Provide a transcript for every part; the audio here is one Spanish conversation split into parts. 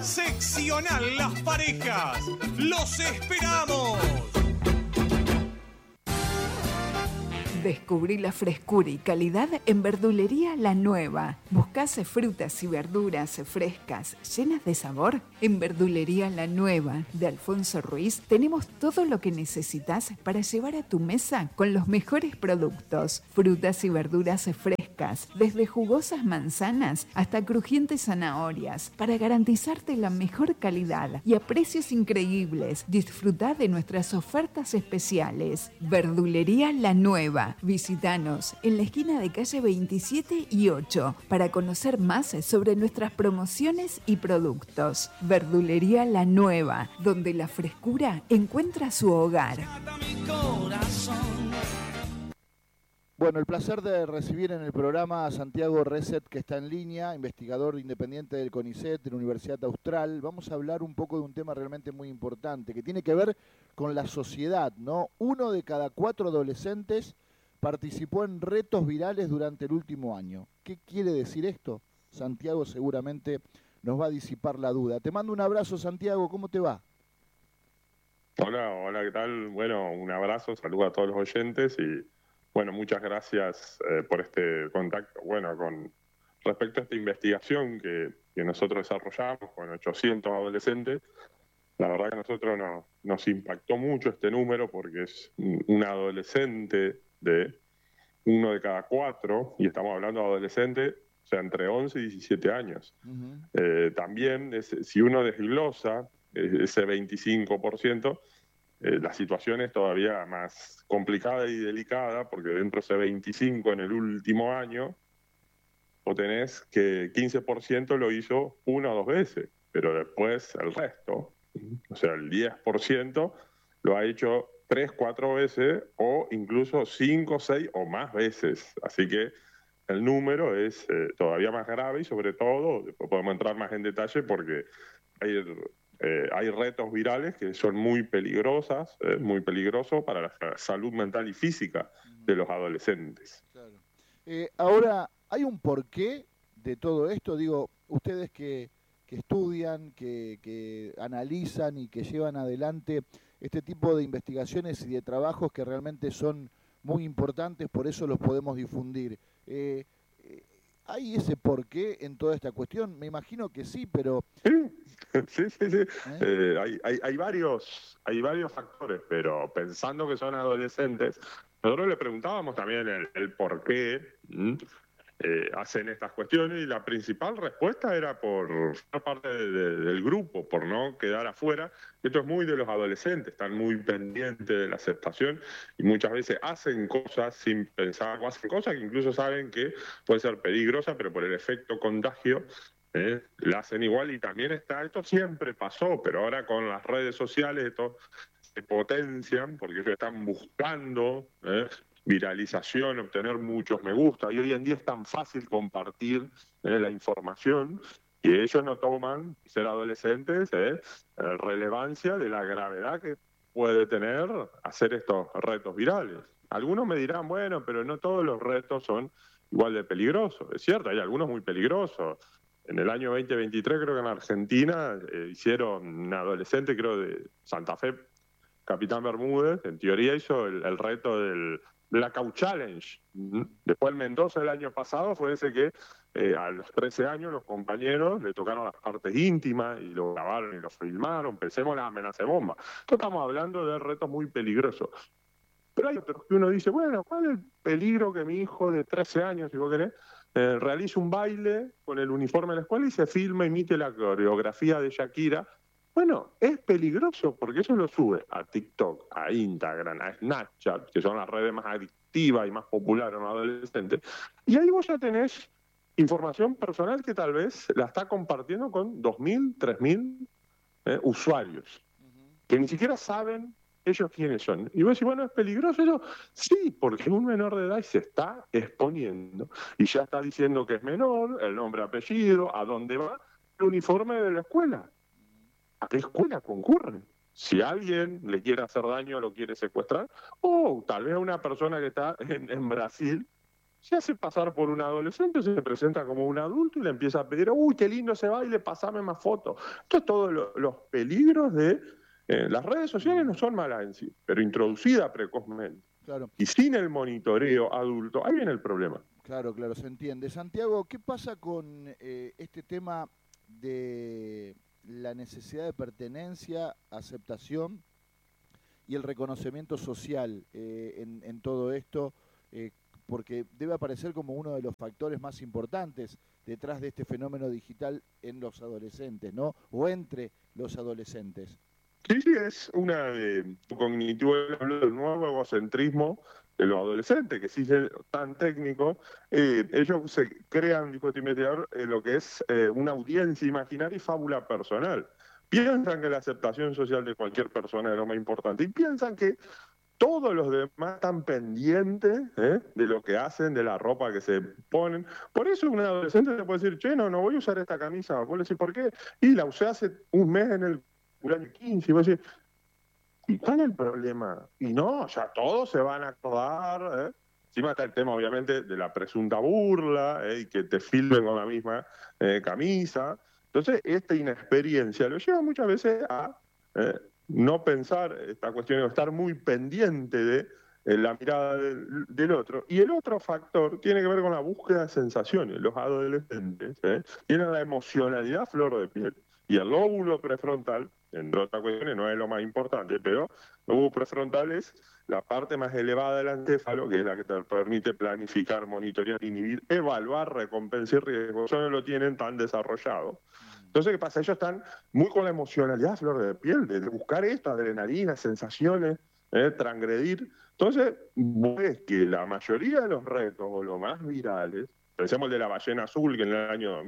Seccional Las Parejas. ¡Los esperamos! Descubrí la frescura y calidad en Verdulería La Nueva. ¿Buscás frutas y verduras frescas, llenas de sabor? En Verdulería La Nueva de Alfonso Ruiz tenemos todo lo que necesitas para llevar a tu mesa con los mejores productos. Frutas y verduras frescas, desde jugosas manzanas hasta crujientes zanahorias, para garantizarte la mejor calidad y a precios increíbles. Disfruta de nuestras ofertas especiales. Verdulería La Nueva. Visítanos en la esquina de calle 27 y 8 para conocer más sobre nuestras promociones y productos. Verdulería La Nueva, donde la frescura encuentra su hogar. Bueno, el placer de recibir en el programa a Santiago Reset, que está en línea, investigador independiente del CONICET, de la Universidad Austral. Vamos a hablar un poco de un tema realmente muy importante, que tiene que ver con la sociedad, ¿no? 1 de cada 4 adolescentes participó en retos virales durante el último año. ¿Qué quiere decir esto? Santiago seguramente nos va a disipar la duda. Te mando un abrazo, Santiago, ¿cómo te va? Hola, ¿qué tal? Bueno, un abrazo, saludo a todos los oyentes y, bueno, muchas gracias por este contacto. Bueno, con respecto a esta investigación que nosotros desarrollamos con 800 adolescentes, la verdad que a nosotros nos impactó mucho este número porque es un adolescente de 1 de cada 4, y estamos hablando de adolescentes, o sea, entre 11 y 17 años. También, si uno desglosa ese 25%, la situación es todavía más complicada y delicada, porque dentro de ese 25 en el último año, vos tenés que 15% lo hizo 1 o 2 veces, pero después el resto, o sea, el 10% lo ha hecho 3, 4 veces o incluso 5, 6 o más veces. Así que el número es todavía más grave y sobre todo, después podemos entrar más en detalle porque hay retos virales que son muy peligrosos para la salud mental y física de los adolescentes. Claro. Ahora, ¿hay un porqué de todo esto? Digo, ustedes que estudian, que analizan y que llevan adelante este tipo de investigaciones y de trabajos que realmente son muy importantes, por eso los podemos difundir. ¿Hay ese porqué en toda esta cuestión? Me imagino que sí, pero... Sí. Hay varios factores, pero pensando que son adolescentes, nosotros le preguntábamos también el por qué hacen estas cuestiones, y la principal respuesta era por ser parte del grupo, por no quedar afuera. Esto es muy de los adolescentes, están muy pendientes de la aceptación y muchas veces hacen cosas sin pensar, o hacen cosas que incluso saben que puede ser peligrosa, pero por el efecto contagio la hacen igual. Y también esto siempre pasó, pero ahora con las redes sociales esto se potencian porque ellos están buscando viralización, obtener muchos me gusta, y hoy en día es tan fácil compartir la información, y ellos no toman, ser adolescentes, relevancia de la gravedad que puede tener hacer estos retos virales. Algunos me dirán, bueno, pero no todos los retos son igual de peligrosos. Es cierto, hay algunos muy peligrosos. En el año 2023 creo que en Argentina hicieron un adolescente, creo de Santa Fe, Capitán Bermúdez, en teoría hizo el reto del Blackout Challenge. Después en Mendoza el año pasado fue ese que a los 13 años los compañeros le tocaron las partes íntimas y lo grabaron y lo filmaron. Pensemos en la amenaza de bomba. Entonces estamos hablando de retos muy peligrosos. Pero hay otros que uno dice, bueno, ¿cuál es el peligro que mi hijo de 13 años, si vos querés, realice un baile con el uniforme de la escuela y se filma, imite la coreografía de Shakira? Bueno, es peligroso porque eso lo sube a TikTok, a Instagram, a Snapchat, que son las redes más adictivas y más populares en los adolescentes. Y ahí vos ya tenés información personal que tal vez la está compartiendo con 2.000, 3.000 usuarios, que ni siquiera saben ellos quiénes son. Y vos decís, bueno, ¿es peligroso eso? Sí, porque un menor de edad y se está exponiendo y ya está diciendo que es menor, el nombre, apellido, a dónde va, el uniforme de la escuela. ¿A qué escuela concurren? Si alguien le quiere hacer daño, lo quiere secuestrar, o tal vez una persona que está en Brasil se hace pasar por un adolescente, se presenta como un adulto y le empieza a pedir, uy, qué lindo ese baile, pasame más fotos. Esto es todos los peligros de... las redes sociales no son malas en sí, pero introducidas precozmente. Claro. Y sin el monitoreo adulto, ahí viene el problema. Claro, claro, se entiende. Santiago, ¿qué pasa con este tema de la necesidad de pertenencia, aceptación y el reconocimiento social en todo esto? Porque debe aparecer como uno de los factores más importantes detrás de este fenómeno digital en los adolescentes, ¿no? O entre los adolescentes. Sí, sí, es una cognitivo del nuevo egocentrismo de los adolescentes, que sí es tan técnico. Ellos se crean, dijo este investigador, lo que es una audiencia imaginaria y fábula personal. Piensan que la aceptación social de cualquier persona es lo más importante y piensan que todos los demás están pendientes de lo que hacen, de la ropa que se ponen. Por eso un adolescente te puede decir, che, no voy a usar esta camisa. Vos le decís, ¿por qué? Y la usé hace un mes en el año 15. Y vos decís, ¿y cuál es el problema? Y no, ya todos se van a acordar. Encima está el tema, obviamente, de la presunta burla y que te filmen con la misma camisa. Entonces, esta inexperiencia lo lleva muchas veces a no pensar esta cuestión de estar muy pendiente de la mirada del otro. Y el otro factor tiene que ver con la búsqueda de sensaciones. Los adolescentes tienen la emocionalidad a flor de piel. Y el lóbulo prefrontal, entre otras cuestiones, no es lo más importante, pero el lóbulo prefrontal es la parte más elevada del encéfalo, que es la que te permite planificar, monitorear, inhibir, evaluar, recompensa y riesgo. Eso no lo tienen tan desarrollado. Entonces, ¿qué pasa? Ellos están muy con la emocionalidad a flor de piel, de buscar esto, adrenalina, sensaciones, transgredir. Entonces, ves que la mayoría de los retos, o los más virales, pensemos el de la ballena azul, que en el año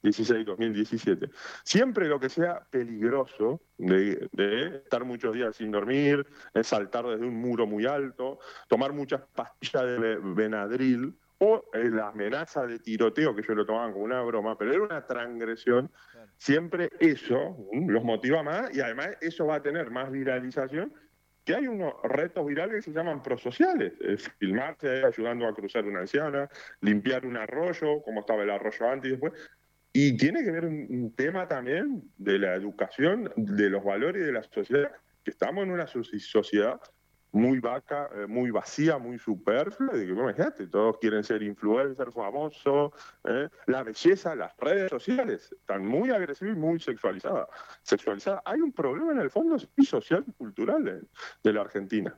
2016-2017, siempre lo que sea peligroso, de estar muchos días sin dormir, saltar desde un muro muy alto, tomar muchas pastillas de Benadryl, o la amenaza de tiroteo, que ellos lo tomaban como una broma, pero era una transgresión, siempre eso los motiva más y además eso va a tener más viralización, que hay unos retos virales que se llaman prosociales, filmarse ayudando a cruzar una anciana, limpiar un arroyo, como estaba el arroyo antes y después, y tiene que ver un tema también de la educación, de los valores de la sociedad, que estamos en una sociedad muy vaca, muy vacía, muy superflua, de que, bueno, imagínate, todos quieren ser influencers, famosos, la belleza, las redes sociales están muy agresivas y muy sexualizadas. Hay un problema en el fondo social y cultural de la Argentina.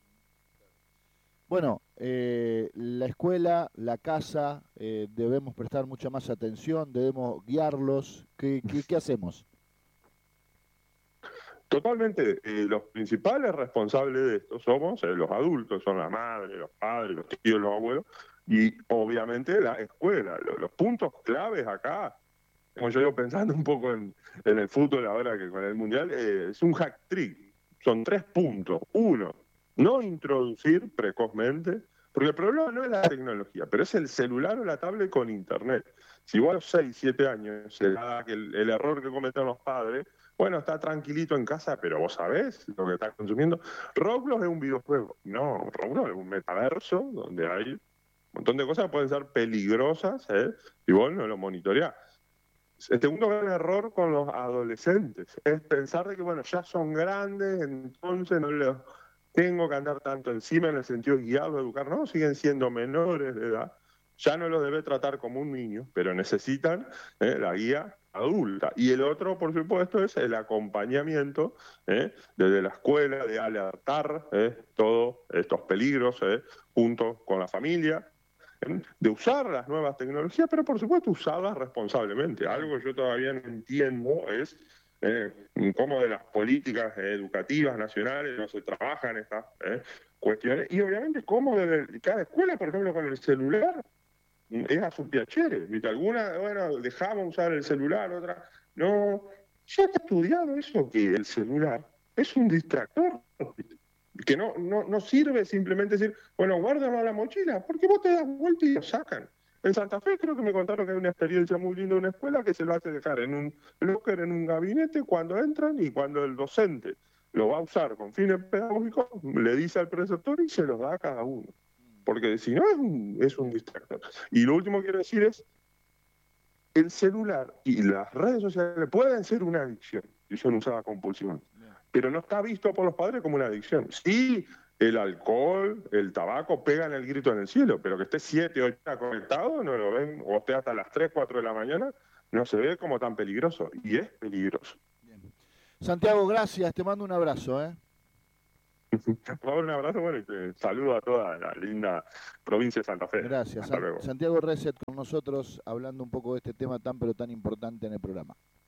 Bueno, la escuela, la casa, debemos prestar mucha más atención, debemos guiarlos. ¿Qué hacemos? Totalmente, los principales responsables de esto somos los adultos, son la madre, los padres, los tíos, los abuelos, y obviamente la escuela. Los puntos claves acá, como yo digo, pensando un poco en el fútbol ahora que con el Mundial, es un hack trick. Son 3 puntos. 1, no introducir precozmente, porque el problema no es la tecnología, pero es el celular o la tablet con internet. Si vos a los 6, 7 años se da que el error que cometen los padres, bueno, está tranquilito en casa, pero vos sabés lo que estás consumiendo. Roblox es un videojuego. No, Roblox es un metaverso donde hay un montón de cosas que pueden ser peligrosas si vos no lo monitoreás. El segundo gran error con los adolescentes es pensar de que, bueno, ya son grandes, entonces no les tengo que andar tanto encima en el sentido de guiarlos, educar. No, siguen siendo menores de edad. Ya no los debe tratar como un niño, pero necesitan la guía adulta. Y el otro, por supuesto, es el acompañamiento desde la escuela, de alertar todos estos peligros junto con la familia, de usar las nuevas tecnologías, pero por supuesto usarlas responsablemente. Algo que yo todavía no entiendo es cómo de las políticas educativas nacionales no se trabajan estas cuestiones, y obviamente cómo desde cada escuela, por ejemplo, con el celular, es a su piacere, ¿viste? Algunas, bueno, dejamos usar el celular, otras no. Ya está estudiado eso, que el celular es un distractor, ¿viste? Que no sirve simplemente decir, bueno, guárdalo a la mochila, porque vos te das vuelta y lo sacan. En Santa Fe creo que me contaron que hay una experiencia muy linda de una escuela que se lo hace dejar en un locker, en un gabinete, cuando entran, y cuando el docente lo va a usar con fines pedagógicos, le dice al preceptor y se los da a cada uno. porque si no es un distractor. Y lo último que quiero decir es, el celular y las redes sociales pueden ser una adicción, si son usadas compulsivamente, pero no está visto por los padres como una adicción. Sí, el alcohol, el tabaco pegan el grito en el cielo, pero que esté 7 o 8 horas conectado, no lo ven, o esté hasta las 3, 4 de la mañana, no se ve como tan peligroso, y es peligroso. Bien. Santiago, gracias, te mando un abrazo. Por favor, un abrazo, bueno, y te saludo a toda la linda provincia de Santa Fe. Gracias. Hasta luego. Santiago Reset con nosotros, hablando un poco de este tema tan pero tan importante en el programa.